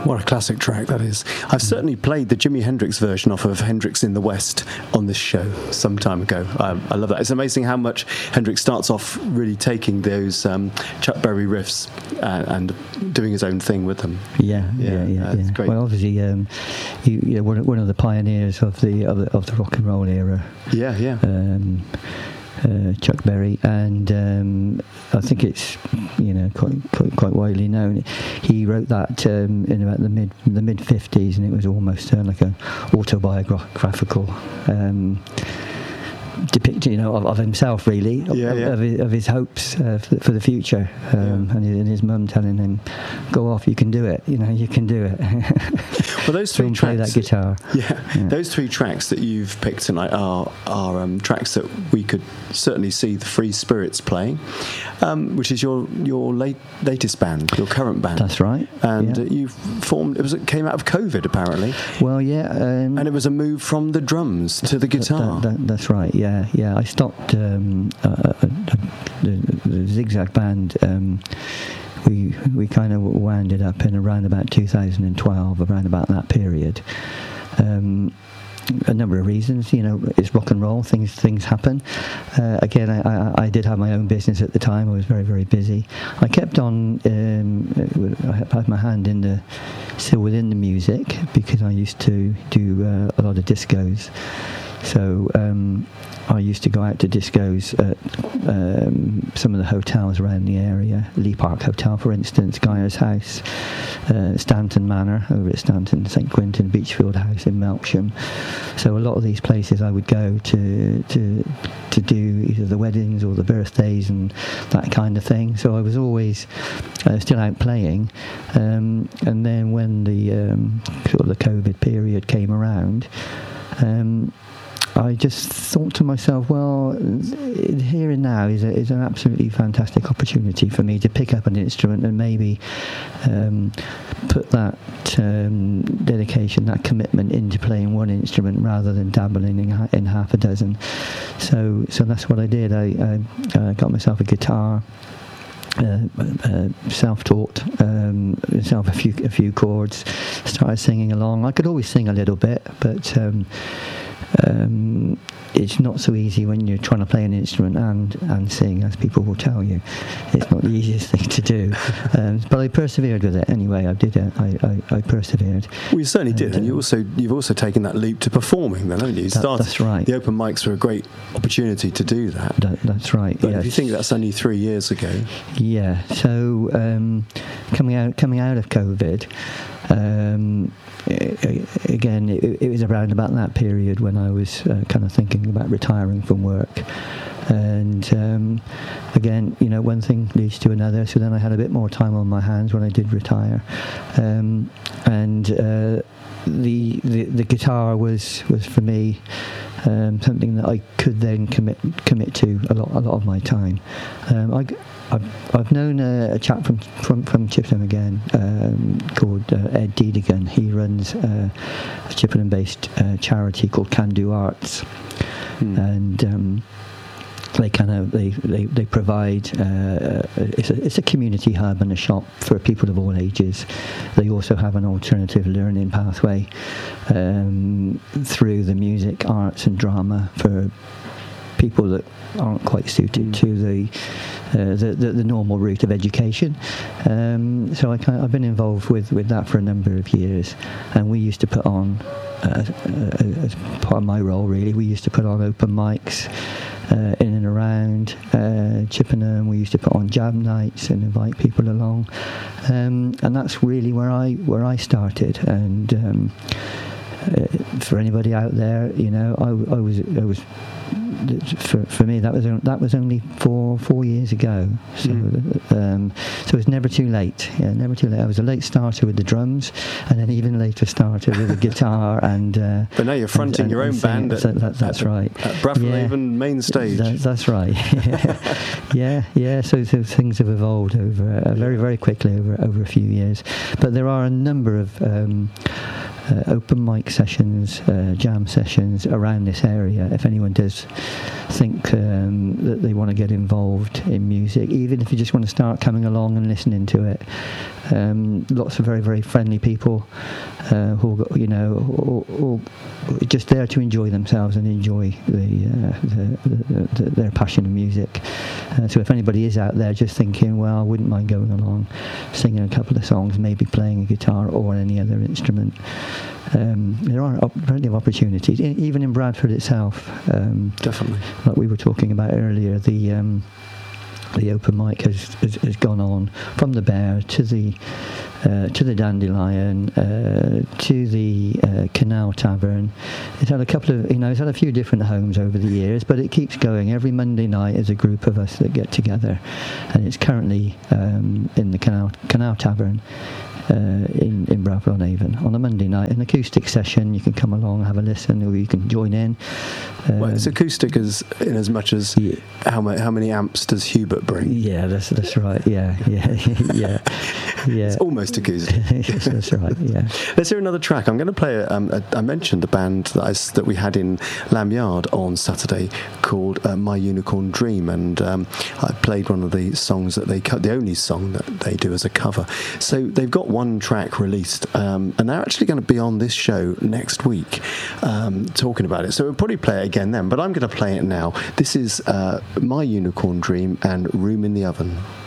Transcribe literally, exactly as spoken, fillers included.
What a classic track that is. I've certainly played the Jimi Hendrix version off of Hendrix in the West on this show some time ago. Um, I love that. It's amazing how much Hendrix starts off really taking those um, Chuck Berry riffs uh, and doing his own thing with them. Yeah, yeah, yeah. yeah, uh, yeah. Great. Well, obviously, um, he, you know, one, one of the pioneers of the of the, of the rock and roll era. Yeah, yeah. Um, Uh, Chuck Berry, and um, I think it's you know quite, quite quite widely known. He wrote that um, in about the mid the mid fifties, and it was almost uh, like an autobiographical um, depiction, you know, of, of himself, really, yeah, of, yeah. Of, his, of his hopes uh, for, for the future, um, yeah. and, his, and his mum telling him, "Go off, you can do it. You know, you can do it." Well, those three Don't tracks, play that guitar. Yeah, yeah, those three tracks that you've picked tonight are are um, tracks that we could certainly see the Free Spirits playing, um, which is your your late, latest band, your current band. That's right. And yeah. uh, you formed. It was it came out of COVID, apparently. Well, yeah. Um, and it was a move from the drums to the guitar. That, that, that's right. Yeah, yeah. I stopped um, uh, uh, the, the Zigzag band. Um, we we kind of wound it up in around about two thousand twelve, around about that period. Um, a number of reasons, you know, it's rock and roll. Things things happen. Uh, again, I, I, I did have my own business at the time. I was very very busy. I kept on. Um, I had my hand in the still within the music because I used to do uh, a lot of discos. So um, I used to go out to discos at um, some of the hotels around the area. Lee Park Hotel, for instance, Guyer's House, uh, Stanton Manor over at Stanton, Saint Quentin, Beachfield House in Melksham. So a lot of these places I would go to to to do either the weddings or the birthdays and that kind of thing. So I was always uh, still out playing. Um, and then when the um, sort of the COVID period came around, um, I just thought to myself, well, here and now is, a, is an absolutely fantastic opportunity for me to pick up an instrument and maybe um, put that um, dedication, that commitment into playing one instrument rather than dabbling in, in half a dozen. So, so that's what I did. I, I uh, got myself a guitar. Uh, uh, self-taught, um, myself a few a few chords. Started singing along. I could always sing a little bit, but um, um, it's not so easy when you're trying to play an instrument and, and sing, as people will tell you. It's not the easiest thing to do. Um, but I persevered with it anyway. I did it. I, I, I persevered. Well, you certainly did, and, and you um, also you've also taken that leap to performing, then, haven't you? you that, started, that's right. The open mics were a great opportunity to do that. that that's right. But yes. if you think that's only three years ago, yeah. So um, coming out coming out of COVID. Um, again, it, it was around about that period when I was uh, kind of thinking about retiring from work. And um, again, you know, one thing leads to another. So then I had a bit more time on my hands when I did retire. Um, and uh, the, the the guitar was, was for me um, something that I could then commit commit to a lot a lot of my time. Um, I, I've, I've known a, a chap from, from, from Chippenham again um, called uh, Ed Deedigan. He runs uh, a Chippenham-based uh, charity called Can Do Arts, hmm. and um, they kind of they they, they provide uh, it's a it's a community hub and a shop for people of all ages. They also have an alternative learning pathway um, through the music, arts, and drama for people that aren't quite suited to the, uh, the, the the normal route of education. Um, so I kind of, I've been involved with, with that for a number of years, and we used to put on, uh, uh, as part of my role really, we used to put on open mics uh, in and around uh, Chippenham. We used to put on jam nights and invite people along, um, and that's really where I where I started. And um, uh, for anybody out there, you know, I, I was I was. For for me, that was that was only four four years ago. So mm. um, so it's never too late. Yeah, never too late. I was a late starter with the drums, and then even later starter with the guitar. And uh, but now you're fronting and, your and own band. At, that, that, that's at, right. At Braffenhaven yeah, main stage. That, that's right. yeah, yeah. yeah. So, so things have evolved over uh, very very quickly over over a few years. But there are a number of Um, Uh, open mic sessions, uh, jam sessions around this area. If anyone does think um, that they want to get involved in music, even if you just want to start coming along and listening to it. Um, lots of very, very friendly people uh, who, you know, all, all just there to enjoy themselves and enjoy the, uh, the, the, the their passion of music. Uh, so if anybody is out there just thinking, well, I wouldn't mind going along, singing a couple of songs, maybe playing a guitar or any other instrument, um, there are op- plenty of opportunities, I- even in Bradford itself. Um, Definitely. Like we were talking about earlier, the um, the open mic has, has, has gone on from the Bear to the uh, to the Dandelion uh, to the uh, Canal Tavern. It's had a couple of, you know, it's had a few different homes over the years, but it keeps going. Every Monday night is a group of us that get together, and it's currently um, in the Canal Canal Tavern. Uh, in, in Bradford-on-Avon on a Monday night, an acoustic session. You can come along, have a listen, or you can join in. Um, Well, it's acoustic as in as much as yeah. how, ma- how many amps does Hubert bring? Yeah, that's that's right. Yeah, yeah, yeah, yeah. It's almost acoustic. Yes, that's right. Yeah. Let's hear another track. I'm going to play. A, um, a, I mentioned a band that, I s that we had in Lamb Yard on Saturday called uh, My Unicorn Dream, and um, I played one of the songs that they cut, the only song that they do as a cover. So they've got one track released, um, and they're actually going to be on this show next week um, talking about it. So we'll probably play it again then, but I'm going to play it now. This is uh, My Unicorn Dream and Room in the Oven.